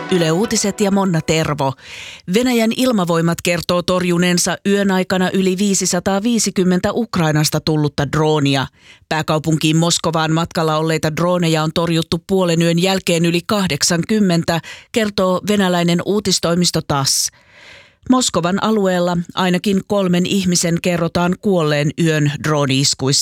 Yle Uutiset ja Monna Tervo. Venäjän ilmavoimat kertoo torjuneensa yön aikana yli 550 Ukrainasta tullutta droonia. Pääkaupunkiin Moskovaan matkalla olleita drooneja on torjuttu puolen yön jälkeen yli 80, kertoo venäläinen uutistoimisto TASS. Moskovan alueella ainakin 3 ihmisen kerrotaan kuolleen yön drooni-iskuissa.